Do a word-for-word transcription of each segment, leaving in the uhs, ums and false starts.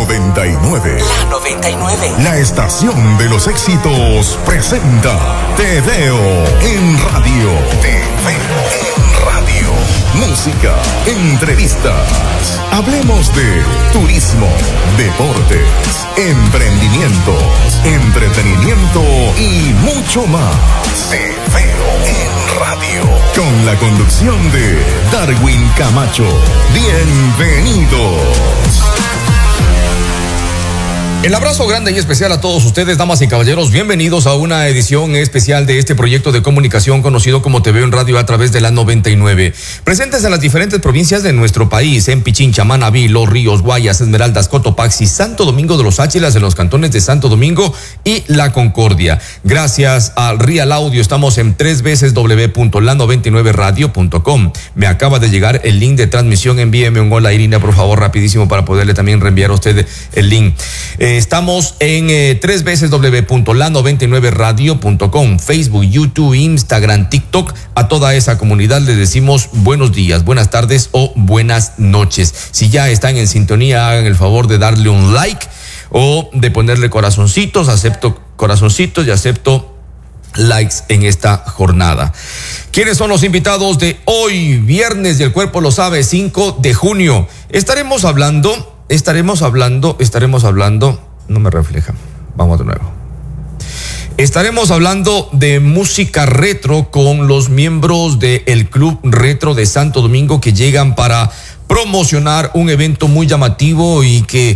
noventa y nueve. La noventa y nueve. La estación de los éxitos presenta Te Veo en Radio. Te Veo en Radio. Música, entrevistas. Hablemos de turismo, deportes, emprendimientos, entretenimiento y mucho más. Te Veo en Radio. Con la conducción de Darwin Camacho. Bienvenidos. El abrazo grande y especial a todos ustedes, damas y caballeros. Bienvenidos a una edición especial de este proyecto de comunicación conocido como Te Veo en Radio a través de la noventa y nueve. Presentes en las diferentes provincias de nuestro país, en Pichincha, Manabí, Los Ríos, Guayas, Esmeraldas, Cotopaxi, Santo Domingo de los Áchilas, en los cantones de Santo Domingo y La Concordia. Gracias al Real Audio estamos en tres veces doble u punto la noventa y nueve radio punto com. Me acaba de llegar el link de transmisión. Envíeme un hola, Irina, por favor, rapidísimo, para poderle también reenviar a usted el link. Eh, Estamos en eh, tres veces doble u punto la noventa y nueve radio punto com, Facebook, YouTube, Instagram, TikTok. A toda esa comunidad les decimos buenos días, buenas tardes o buenas noches. Si ya están en sintonía, hagan el favor de darle un like o de ponerle corazoncitos. Acepto corazoncitos y acepto likes en esta jornada. ¿Quiénes son los invitados de hoy, viernes, y el cuerpo lo sabe, cinco de junio? Estaremos hablando, estaremos hablando, estaremos hablando, no me refleja, vamos de nuevo. Estaremos hablando de música retro con los miembros del Club Retro de Santo Domingo, que llegan para promocionar un evento muy llamativo y que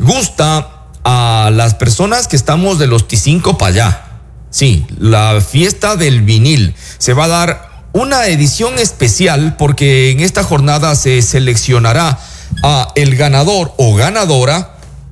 gusta a las personas que estamos de los T cinco para allá. Sí, la fiesta del vinil. Se va a dar una edición especial porque en esta jornada se seleccionará a el ganador o ganadora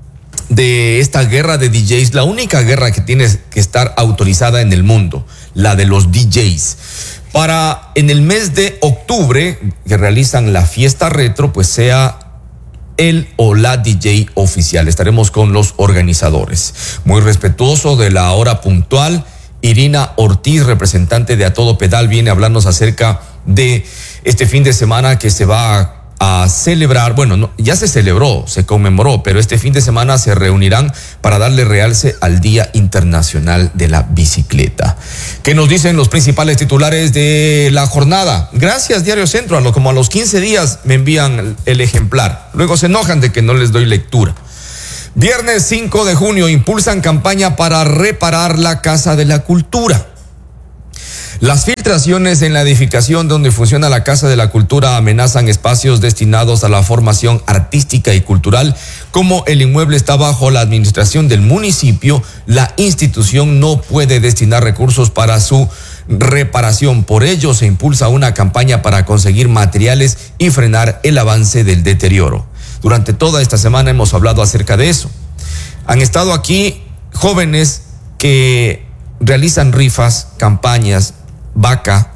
de esta guerra de D Js, la única guerra que tiene que estar autorizada en el mundo, la de los D Js. Para en el mes de octubre, que realizan la fiesta retro, pues sea el o la D J oficial. Estaremos con los organizadores. Muy respetuoso de la hora puntual, Irina Ortiz, representante de A Todo Pedal, viene a hablarnos acerca de este fin de semana que se va a a celebrar. Bueno, no, ya se celebró, se conmemoró, pero este fin de semana se reunirán para darle realce al Día Internacional de la Bicicleta. ¿Qué nos dicen los principales titulares de la jornada? Gracias, Diario Centro. A lo, como a los quince días me envían el, el ejemplar. Luego se enojan de que no les doy lectura. Viernes cinco de junio, impulsan campaña para reparar la Casa de la Cultura. Las filtraciones en la edificación donde funciona la Casa de la Cultura amenazan espacios destinados a la formación artística y cultural. Como el inmueble está bajo la administración del municipio, la institución no puede destinar recursos para su reparación. Por ello, se impulsa una campaña para conseguir materiales y frenar el avance del deterioro. Durante toda esta semana hemos hablado acerca de eso. Han estado aquí jóvenes que realizan rifas, campañas, vaca,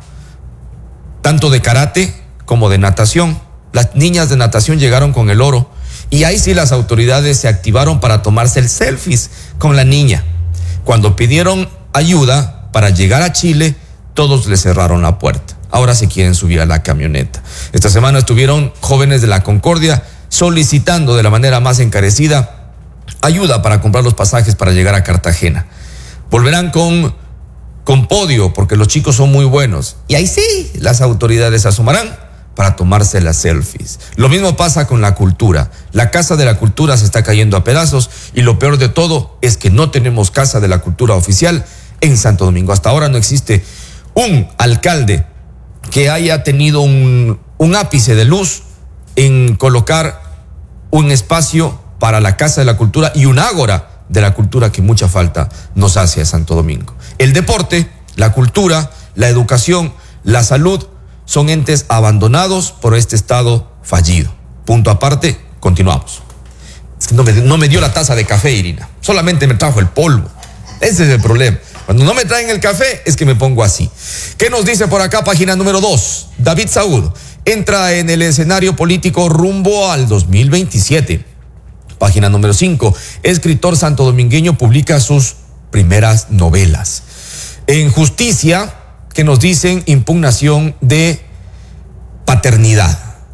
tanto de karate como de natación. Las niñas de natación llegaron con el oro y ahí sí las autoridades se activaron para tomarse el selfies con la niña. Cuando pidieron ayuda para llegar a Chile, todos le cerraron la puerta. Ahora se quieren subir a la camioneta. Esta semana estuvieron jóvenes de La Concordia solicitando de la manera más encarecida ayuda para comprar los pasajes para llegar a Cartagena. Volverán con con podio, porque los chicos son muy buenos. Y ahí sí, las autoridades se asomarán para tomarse las selfies. Lo mismo pasa con la cultura. La Casa de la Cultura se está cayendo a pedazos y lo peor de todo es que no tenemos Casa de la Cultura oficial en Santo Domingo. Hasta ahora no existe un alcalde que haya tenido un, un ápice de luz en colocar un espacio para la Casa de la Cultura y un ágora de la cultura que mucha falta nos hace a Santo Domingo. El deporte, la cultura, la educación, la salud son entes abandonados por este Estado fallido. Punto aparte, continuamos. Es que no me, no me dio la taza de café, Irina. Solamente me trajo el polvo. Ese es el problema. Cuando no me traen el café, es que me pongo así. ¿Qué nos dice por acá? Página número dos. David Saúd entra en el escenario político rumbo al dos mil veintisiete. Página número cinco. Escritor santodomingueño publica sus primeras novelas. En Justicia, que nos dicen impugnación de paternidad.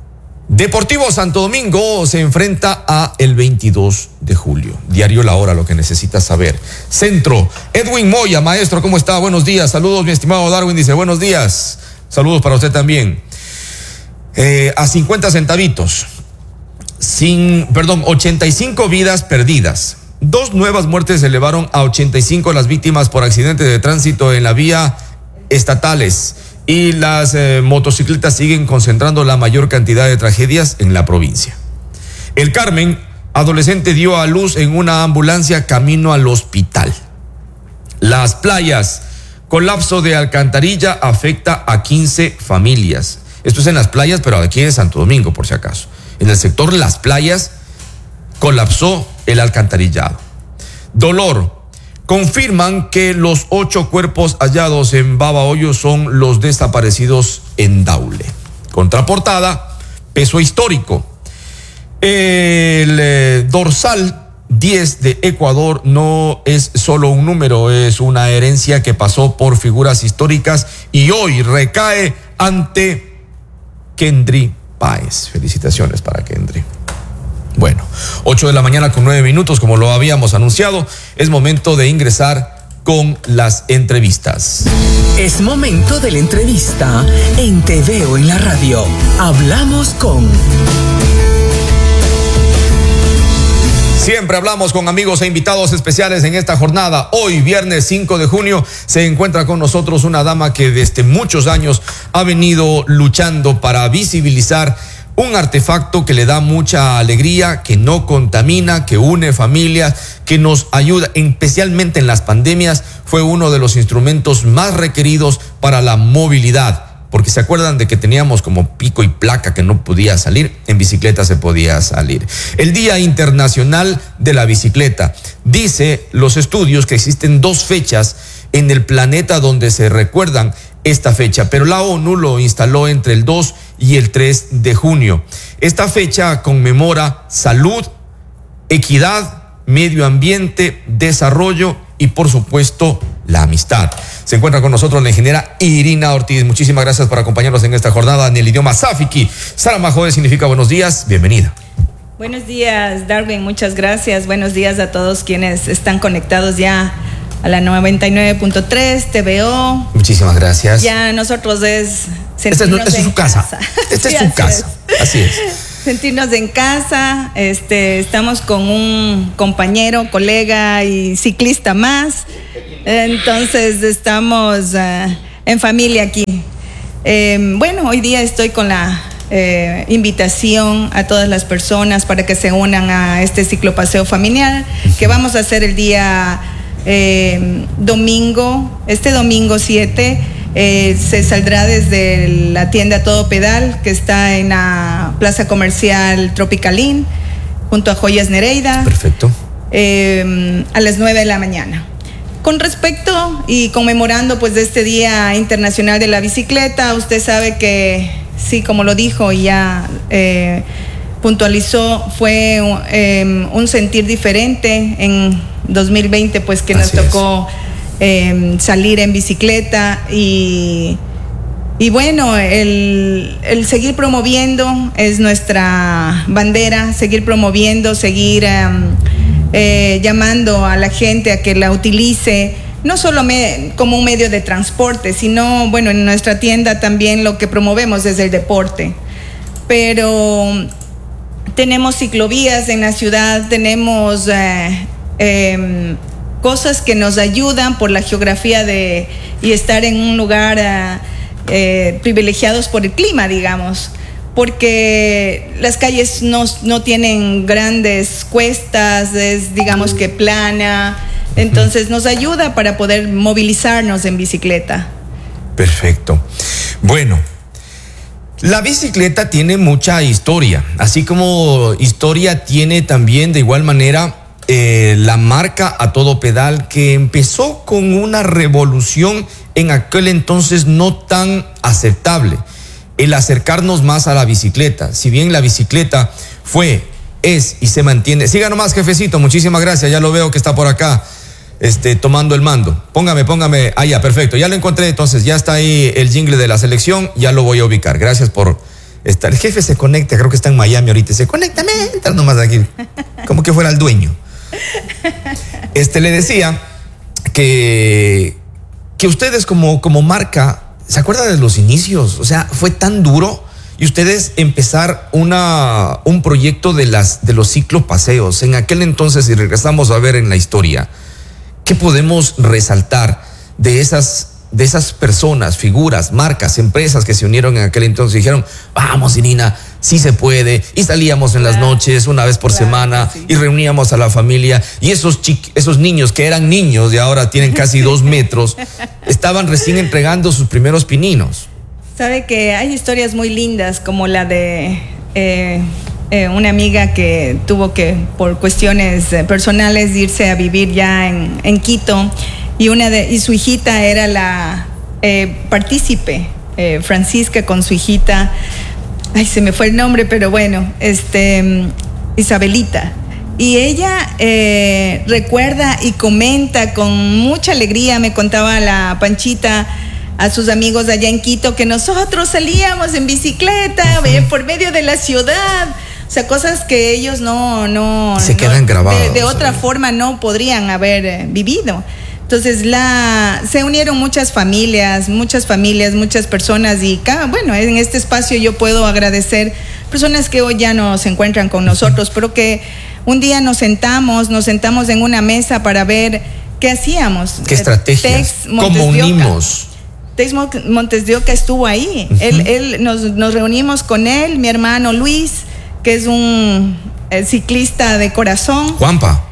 Deportivo Santo Domingo se enfrenta a el veintidós de julio. Diario La Hora, lo que necesitas saber. Centro, Edwin Moya, maestro, ¿cómo está? Buenos días, saludos, mi estimado Darwin, dice, buenos días. Saludos para usted también. Eh, a cincuenta centavitos. Sin, perdón, ochenta y cinco vidas perdidas. Dos nuevas muertes se elevaron a ochenta y cinco las víctimas por accidentes de tránsito en la vía estatales. Y las eh, motocicletas siguen concentrando la mayor cantidad de tragedias en la provincia. El Carmen, adolescente dio a luz en una ambulancia camino al hospital. Las Playas, colapso de alcantarilla afecta a quince familias. Esto es en Las Playas, pero aquí en Santo Domingo, por si acaso. En el sector Las Playas colapsó el alcantarillado. Dolor. Confirman que los ocho cuerpos hallados en Babahoyo son los desaparecidos en Daule. Contraportada, peso histórico. El eh, dorsal diez de Ecuador no es solo un número, es una herencia que pasó por figuras históricas y hoy recae ante Kendry Páez. Felicitaciones para Kendry. Bueno, ocho de la mañana con nueve minutos, como lo habíamos anunciado, es momento de ingresar con las entrevistas. Es momento de la entrevista en Te Veo en la Radio. Hablamos con... Siempre hablamos con amigos e invitados especiales en esta jornada. Hoy, viernes cinco de junio, se encuentra con nosotros una dama que desde muchos años ha venido luchando para visibilizar un artefacto que le da mucha alegría, que no contamina, que une familias, que nos ayuda, especialmente en las pandemias, fue uno de los instrumentos más requeridos para la movilidad. Porque se acuerdan de que teníamos como pico y placa que no podía salir, en bicicleta se podía salir. El Día Internacional de la Bicicleta. Dice los estudios que existen dos fechas en el planeta donde se recuerdan esta fecha, pero la ONU lo instaló entre el dos y el tres de junio. Esta fecha conmemora salud, equidad, medio ambiente, desarrollo y por supuesto la amistad. Se encuentra con nosotros la ingeniera Irina Ortiz. Muchísimas gracias por acompañarnos en esta jornada en el idioma Safiki. Saramajoe significa buenos días, bienvenida. Buenos días, Darwin, muchas gracias. Buenos días a todos quienes están conectados ya a la noventa y nueve punto tres, T V O. Muchísimas gracias. Ya nosotros es sentirnos esta es, esta es su casa. casa. Esta sí, es su casa. Es. Así es. Sentirnos en casa. Este, estamos con un compañero, colega y ciclista más. Entonces estamos uh, en familia aquí. Eh, bueno, hoy día estoy con la eh, invitación a todas las personas para que se unan a este ciclopaseo familiar que vamos a hacer el día Eh, domingo, este domingo siete, eh, se saldrá desde la tienda Todo Pedal, que está en la plaza comercial Tropicalín, junto a Joyas Nereida. Perfecto. Eh, a las nueve de la mañana. Con respecto y conmemorando pues de este Día Internacional de la Bicicleta, usted sabe que, sí, como lo dijo y ya eh, puntualizó, fue eh, un sentir diferente en dos mil veinte, pues que nos Así tocó eh, salir en bicicleta y, y bueno, el, el seguir promoviendo es nuestra bandera, seguir promoviendo, seguir eh, eh, llamando a la gente a que la utilice, no solo me, como un medio de transporte, sino, bueno, en nuestra tienda también lo que promovemos es el deporte, pero tenemos ciclovías en la ciudad, tenemos eh, eh, cosas que nos ayudan por la geografía de, y estar en un lugar eh, eh, privilegiados por el clima, digamos, porque las calles no, no tienen grandes cuestas, es digamos que plana, entonces nos ayuda para poder movilizarnos en bicicleta. Perfecto. Bueno, la bicicleta tiene mucha historia, así como historia tiene también de igual manera eh, la marca A Todo Pedal, que empezó con una revolución en aquel entonces no tan aceptable, el acercarnos más a la bicicleta. Si bien la bicicleta fue, es y se mantiene. Siga nomás, jefecito, muchísimas gracias, ya lo veo que está por acá. Este, tomando el mando. Póngame, póngame. Ah, ya, perfecto. Ya lo encontré, entonces ya está ahí el jingle de la selección, ya lo voy a ubicar. Gracias por está, el jefe se conecta, creo que está en Miami ahorita, se conecta, me entra nomás aquí, como que fuera el dueño. Este, le decía que, que ustedes como, como marca, ¿se acuerdan de los inicios? O sea, fue tan duro. Y ustedes empezar una, un proyecto de, las, de los ciclopaseos. En aquel entonces, si regresamos a ver en la historia, ¿qué podemos resaltar de esas, de esas personas, figuras, marcas, empresas que se unieron en aquel entonces y dijeron, vamos, Irina, sí se puede? Y salíamos en las noches una vez por claro, semana sí. y reuníamos a la familia. Y esos, chiqui, esos niños que eran niños y ahora tienen casi dos metros, estaban recién entregando sus primeros pininos. Sabe que hay historias muy lindas, como la de eh, eh, una amiga que tuvo que, por cuestiones personales, irse a vivir ya en, en Quito, y una de y su hijita era la eh, partícipe, eh, Francisca, con su hijita, ay, se me fue el nombre, pero bueno, este, Isabelita. Y ella eh, recuerda y comenta con mucha alegría, me contaba la Panchita, a sus amigos allá en Quito, que nosotros salíamos en bicicleta eh, por medio de la ciudad. O sea, cosas que ellos no... no se quedan no, grabados. De, de otra ¿sabes? forma no podrían haber eh, vivido. Entonces, la, se unieron muchas familias, muchas familias, muchas personas. Y cada, bueno, en este espacio yo puedo agradecer personas que hoy ya no se encuentran con nosotros, pero que un día nos sentamos, nos sentamos en una mesa para ver qué hacíamos. ¿Qué estrategias? ¿Cómo unimos? Tex Montes de Oca estuvo ahí. Uh-huh. Él, él nos, nos reunimos con él, mi hermano Luis, que es un eh, ciclista de corazón. Juanpa.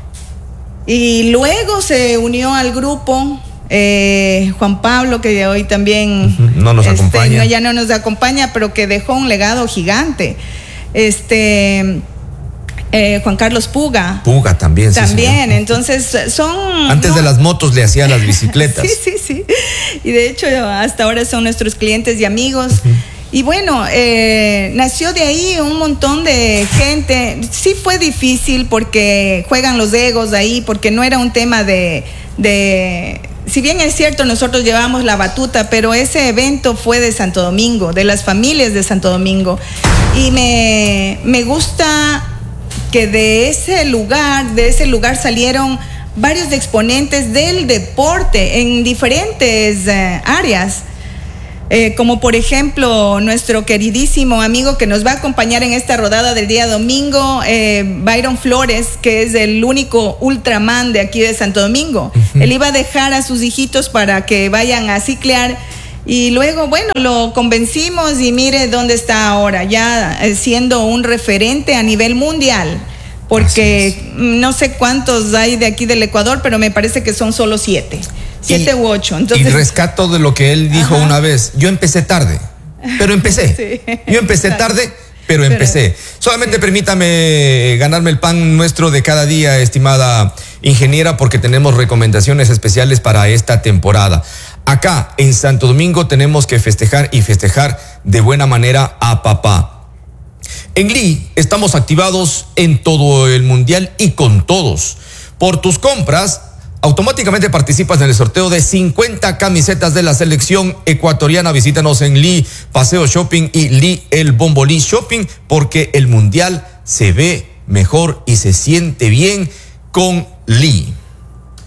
Y luego se unió al grupo eh, Juan Pablo, que hoy también uh-huh. no nos este, acompaña. No, ya no nos acompaña, pero que dejó un legado gigante. Este. Eh, Juan Carlos Puga. Puga también. También, sí, entonces son... Antes no, de las motos le hacía las bicicletas. sí, sí, sí. Y de hecho hasta ahora son nuestros clientes y amigos. Uh-huh. Y bueno, eh, nació de ahí un montón de gente. Sí fue difícil porque juegan los egos ahí, porque no era un tema de... de si bien es cierto, nosotros llevamos la batuta, pero ese evento fue de Santo Domingo, de las familias de Santo Domingo. Y me, me gusta... que de ese lugar, de ese lugar salieron varios exponentes del deporte en diferentes eh, áreas, eh, como por ejemplo nuestro queridísimo amigo que nos va a acompañar en esta rodada del día domingo, eh, Byron Flores, que es el único Ultraman de aquí de Santo Domingo. Uh-huh. Él iba a dejar a sus hijitos para que vayan a ciclear. Y luego, bueno, lo convencimos y mire dónde está ahora, ya siendo un referente a nivel mundial, porque no sé cuántos hay de aquí del Ecuador, pero me parece que son solo siete, siete y, u ocho. Entonces, y rescato de lo que él dijo ajá. una vez, yo empecé tarde, pero empecé, sí. yo empecé tarde, pero empecé. Pero, Solamente sí. permítame ganarme el pan nuestro de cada día, estimada ingeniera, porque tenemos recomendaciones especiales para esta temporada. Acá en Santo Domingo tenemos que festejar y festejar de buena manera a papá. En Lee estamos activados en todo el mundial y con todos. Por tus compras, automáticamente participas en el sorteo de cincuenta camisetas de la selección ecuatoriana. Visítanos en Lee Paseo Shopping y Lee El Bombolí Shopping, porque el mundial se ve mejor y se siente bien con Lee.